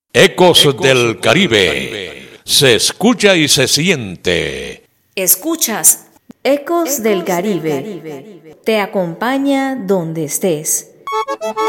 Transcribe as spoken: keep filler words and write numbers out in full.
Ecos del Caribe. Se escucha y se siente. Escuchas Ecos del Caribe. Te acompaña donde estés.